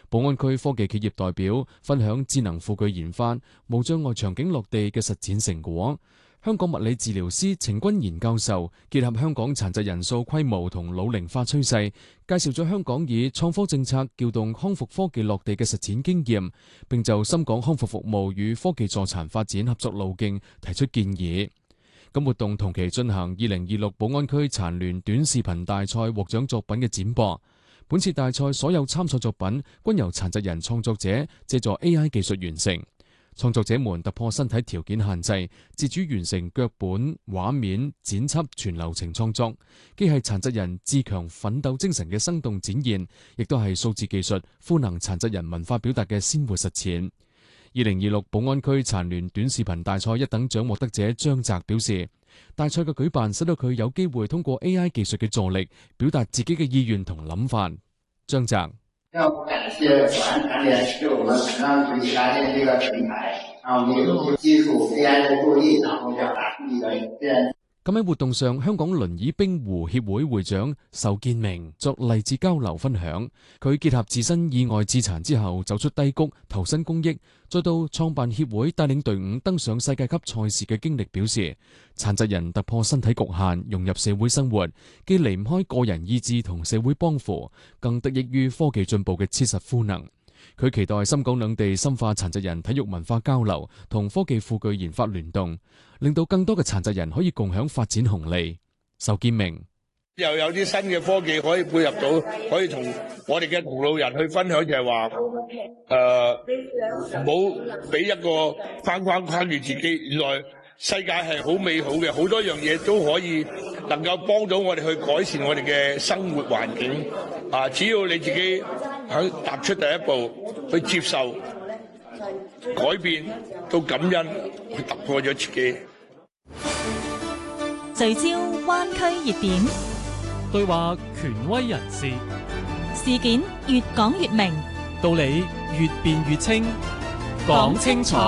寶安區科技企業代表分享智能輔具研發、無障礙場景落地嘅實踐成果。香港物理治療師程君賢教授結合香港殘疾人數規模同老齡化趨勢，介紹咗香港以創科政策撬動康復科技落地嘅實踐經驗，並就深港康復服務與科技助殘發展合作路徑提出建議。咁活動同期進行2026寶安區殘聯短視頻大賽獲獎作品嘅展播。本次大賽所有參賽作品均由殘疾人創作者借助 AI 技術完成。創作者們突破身體條件限制，自主完成腳本、畫面、剪輯全流程創作，既係殘疾人自強奮鬥精神嘅生動展現，亦都係數字技術賦能殘疾人文化表達嘅鮮活實踐。2026寶安區殘聯短視頻大賽一等獎獲得者張澤表示，大賽嘅舉辦使到佢有機會通過 AI 技術嘅助力，表達自己嘅意願同諗法。張澤。 要感謝寶安殘聯對我們成長主義搭建這個平台，讓我們有技術 AI 的助力，然後表達自己的意見。 咁喺活動上，香港輪椅冰壺協會會長仇建明作勵志交流分享，佢結合自身意外致殘之後走出低谷，投身公益，再到創辦協會帶領隊伍登上世界級賽事嘅經歷，表示殘疾人突破身體局限，融入社會生活，既離唔開個人意志同社會幫扶，更得益於科技進步嘅切實賦能。佢期待深港兩地深化殘疾人體育文化交流同科技輔具研發聯動，令到更多嘅殘疾人可以共享發展紅利。仇建明又有啲新嘅科技可以配合到，可以同我哋嘅同路人去分享，就係話唔好俾一個框住自己，原來世界係好美好嘅，好多樣嘢都可以能夠幫到我哋去改善我哋嘅生活環境。只要你自己肯踏出第一步，去接受改變，到感恩，去突破咗自己。 聚焦灣區熱點， 對話權威人士， 事件越講越明， 道理越辯越清，講清楚。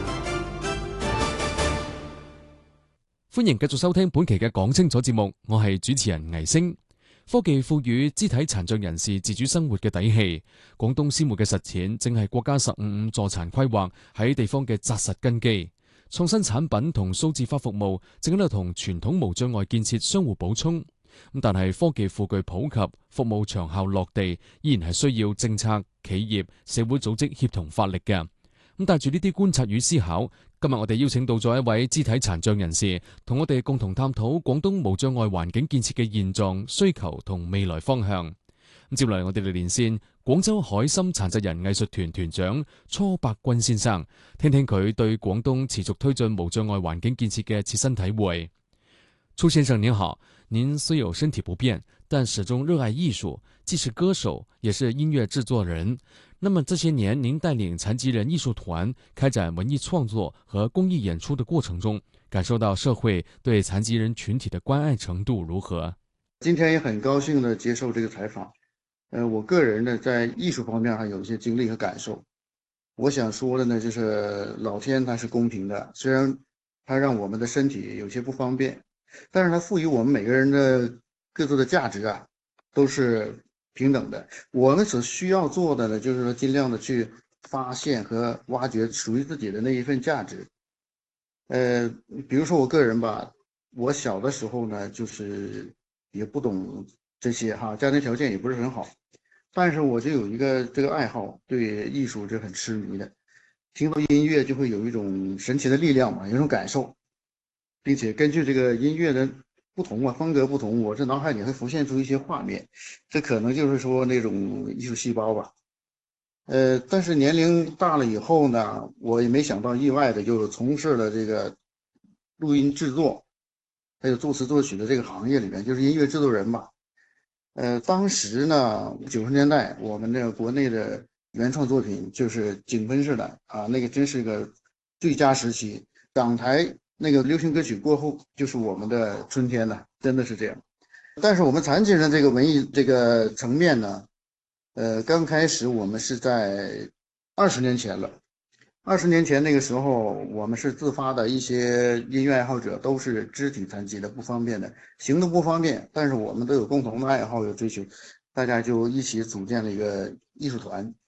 歡迎繼續收聽本期嘅講清楚節目，我係主持人倪星。科技賦予肢體殘障人士自主生活嘅底氣，廣東鮮活嘅實踐正係國家15助殘規劃喺地方嘅紮實根基。創新產品同數字化服務正喺度同傳統無障礙建設相互補充。但係科技輔具普及、服務長效落地，依然係需要政策、企業、社會組織協同發力嘅。帶住呢啲觀察與思考，今日我哋邀請到咗一位肢體殘障人士，同我哋共同探討廣東無障礙環境建設嘅現狀、需求同未來方向。接落嚟我哋嚟連線廣州海心殘疾人藝術團團長初伯鈞先生，聽聽佢對廣東持續推進無障礙環境建設嘅切身體會。初先生您好，您雖有身體不便，但始終熱愛藝術，既是歌手，也是音樂製作人。那麼這些年，您帶領殘疾人藝術團開展文藝創作和公益演出的過程中，感受到社會對殘疾人群體的關愛程度如何？ 今天也很高興的接受這個採訪。我個人呢，在藝術方面還有一些經歷和感受。我想說的呢，就是老天它是公平的，雖然它讓我們的身體有些不方便，但是它賦予我們每個人的各自的價值啊，都是平等的。我們所需要做的呢，就是說盡量的去發現和挖掘屬於自己的那一份價值。比如說我個人吧，我小的時候呢，就是也不懂這些哈，家庭條件也不是很好，但是我就有一個這個愛好，對藝術是很痴迷的。聽到音樂就會有一種神奇的力量嘛，有一種感受，並且根據這個音樂的不同啊，風格不同，我這腦海裡會浮現出一些畫面，這可能就是說那種藝術細胞吧。但是年齡大了以後呢，我也沒想到意外的就從事了這個錄音製作，還有作詞作曲的這個行業裡面，就是音樂製作人吧。當時呢，90年代我們這個國內的原創作品就是井噴式的啊，那個真是個最佳時期。港台那個流行歌曲過後，就是我們的春天了，真的是這樣。但是我們殘疾人這個文藝這個層面呢，剛開始我們是在20年前了。20年前那個時候，我們是自發的一些音樂愛好者，都是肢體殘疾的，不方便的，行動不方便，但是我們都有共同的愛好有追求，大家就一起組建了一個藝術團，